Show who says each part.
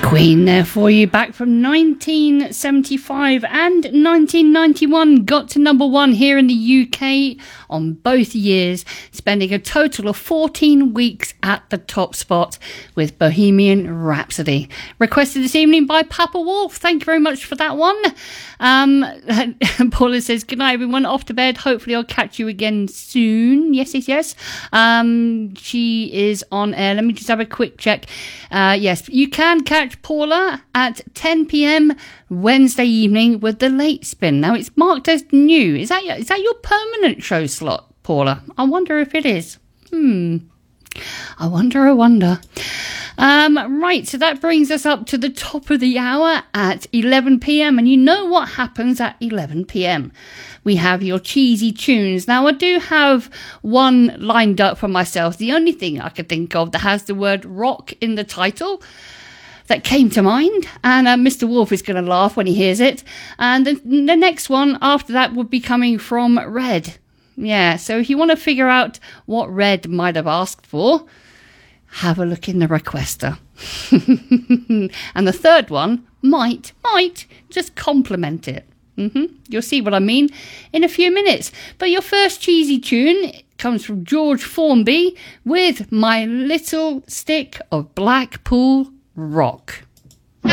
Speaker 1: Queen there for you, back from 1975 and 1991, got to number one here in the UK on both years, spending a total of 14 weeks at the top spot with Bohemian Rhapsody. Requested this evening by Papa Wolf. Thank you very much for that one. Paula says, good night everyone, off to bed. Hopefully I'll catch you again soon. Yes. She is on air. Let me just have a quick check. Yes, you can catch Paula at 10 p.m. Wednesday evening with the Late Spin. Now it's marked as new. Is that your permanent show slot, Paula? I wonder if it is. I wonder. Right, so that brings us up to the top of the hour at 11 p.m. And you know what happens at 11 p.m. We have your cheesy tunes. Now, I do have one lined up for myself. The only thing I could think of that has the word rock in the title that came to mind. And Mr. Wolf is going to laugh when he hears it. And the next one after that would be coming from Red. Yeah, so if you want to figure out what Red might have asked for, have a look in the requester. And the third one might just complement it. You'll see what I mean in a few minutes. But your first cheesy tune comes from George Formby with My Little Stick of Blackpool Rock.